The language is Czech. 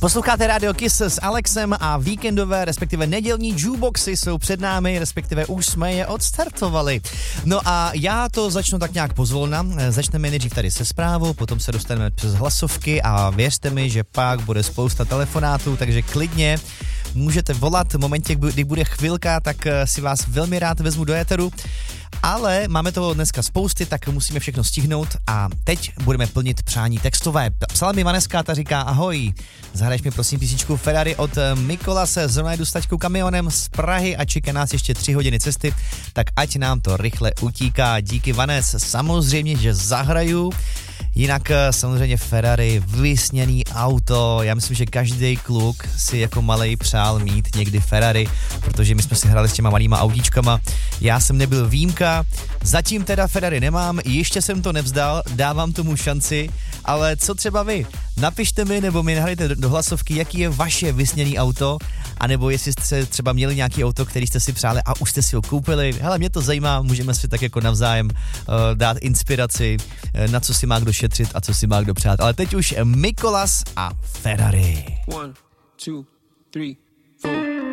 Posloucháte Radio Kiss s Alexem a víkendové, respektive nedělní jukeboxy jsou před námi, respektive už jsme je odstartovali. No a já to začnu tak nějak pozvolna. Začneme nejdřív tady se zprávou, potom se dostaneme přes hlasovky a věřte mi, že pak bude spousta telefonátů, takže klidně můžete volat v momentě, kdy bude chvilka, tak si vás velmi rád vezmu do éteru. Ale máme toho dneska spousty, tak musíme všechno stihnout a teď budeme plnit přání textové. Psala mi Vaneska, ta říká: ahoj, zahraješ mi prosím písničku Ferrari od Mikolase, zrovna jdu s taťkou kamionem z Prahy a čeká nás ještě 3 hodiny cesty, tak ať nám to rychle utíká. Díky, Vanes, samozřejmě, že zahraju. Jinak samozřejmě Ferrari, vysněný auto, já myslím, že každý kluk si jako malej přál mít někdy Ferrari, protože my jsme si hráli s těma malýma autíčkama, já jsem nebyl výjimka, zatím teda Ferrari nemám, ještě jsem to nevzdal, dávám tomu šanci, ale co třeba vy? Napište mi nebo mi nahrajte do hlasovky, jaký je vaše vysněný auto, anebo jestli jste třeba měli nějaký auto, který jste si přáli a už jste si ho koupili. Hele, mě to zajímá, můžeme si tak jako navzájem dát inspiraci, na co si má kdo šetřit a co si má kdo přát. Ale teď už Mikolas a Ferrari. 1, 2, 3